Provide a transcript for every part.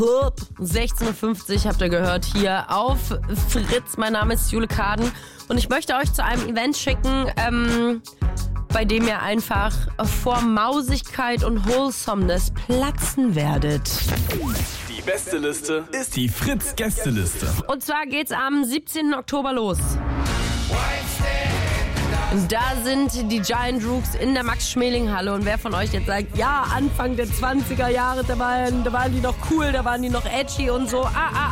16.50 Uhr habt ihr gehört hier auf Fritz. Mein Name ist Jule Kaden und ich möchte euch zu einem Event schicken, bei dem ihr einfach vor Mausigkeit und Wholesomeness platzen werdet. Die beste Liste ist die Fritz-Gästeliste. Und zwar geht's am 17. Oktober los. Da sind die Giant Rooks in der Max-Schmeling-Halle. Und wer von euch jetzt sagt, ja, Anfang der 20er Jahre, da waren die noch cool, da waren die noch edgy und so.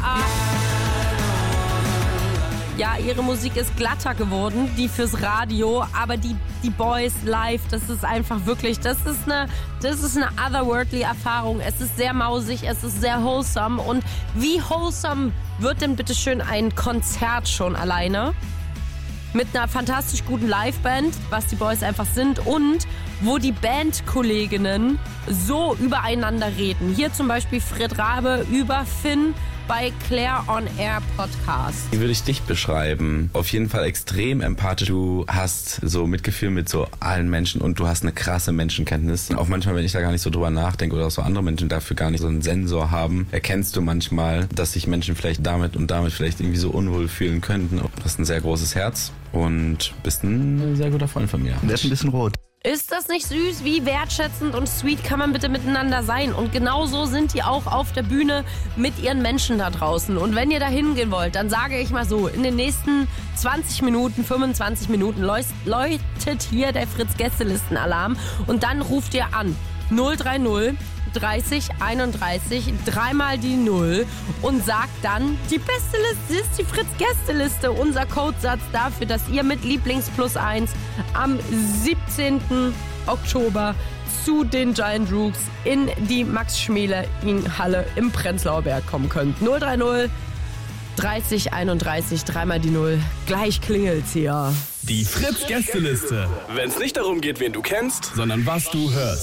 Ja, ihre Musik ist glatter geworden, die fürs Radio, aber die Boys live, das ist einfach wirklich, das ist eine otherworldly Erfahrung. Es ist sehr mausig, es ist sehr wholesome. Und wie wholesome wird denn bitte schön ein Konzert schon alleine? Mit einer fantastisch guten Liveband, was die Boys einfach sind, und wo die Bandkolleginnen so übereinander reden. Hier zum Beispiel Fred Rabe über Finn bei Claire on Air Podcast. Wie würde ich dich beschreiben? Auf jeden Fall extrem empathisch. Du hast so Mitgefühl mit so allen Menschen und du hast eine krasse Menschenkenntnis. Auch manchmal, wenn ich da gar nicht so drüber nachdenke oder auch so andere Menschen dafür gar nicht so einen Sensor haben, erkennst du manchmal, dass sich Menschen vielleicht damit und damit vielleicht irgendwie so unwohl fühlen könnten. Du hast ein sehr großes Herz und bist ein sehr guter Freund von mir. Der ist ein bisschen rot. Ist das nicht süß? Wie wertschätzend und sweet kann man bitte miteinander sein? Und genauso sind die auch auf der Bühne mit ihren Menschen da draußen. Und wenn ihr da hingehen wollt, dann sage ich mal so, in den nächsten 20 Minuten, 25 Minuten läutet hier der Fritz-Gästelisten-Alarm und dann ruft ihr an 030 30 31, dreimal die 0 und sagt dann, die beste Liste ist die Fritz-Gästeliste. Unser Codesatz dafür, dass ihr mit Lieblings+1 am 17. Oktober zu den Giant Rooks in die Max-Schmeling-Halle im Prenzlauer Berg kommen könnt. 030 30 31, dreimal die 0. Gleich klingelt's hier. Die Fritz-Gästeliste. Wenn es nicht darum geht, wen du kennst, sondern was du hörst.